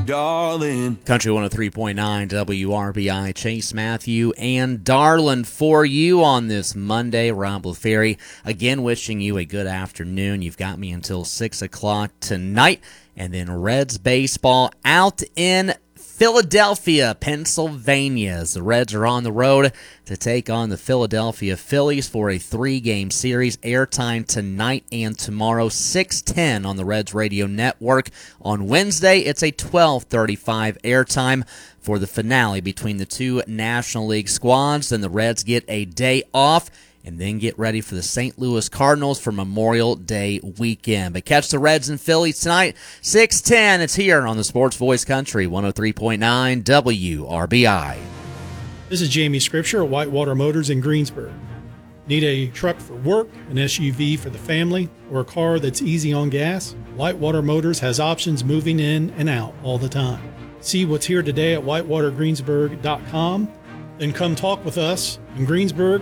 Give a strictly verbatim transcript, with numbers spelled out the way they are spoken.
darling. Country one oh three point nine W R B I, Chase Matthew and Darlin for you on this Monday. Rob LaFerry again wishing you a good afternoon. You've got me until six o'clock tonight. And then Reds baseball out in Philadelphia, Pennsylvania, as the Reds are on the road to take on the Philadelphia Phillies for a three-game series. Airtime tonight and tomorrow, six ten on the Reds Radio Network. On Wednesday, it's a twelve thirty-five airtime for the finale between the two National League squads. Then the Reds get a day off and then get ready for the Saint Louis Cardinals for Memorial Day weekend. But catch the Reds and Phillies tonight, six ten. It's here on the Sports Voice Country, one oh three point nine W R B I. This is Jamie Scripture at Whitewater Motors in Greensburg. Need a truck for work, an S U V for the family, or a car that's easy on gas? Whitewater Motors has options moving in and out all the time. See what's here today at whitewater greensburg dot com. Then come talk with us in Greensburg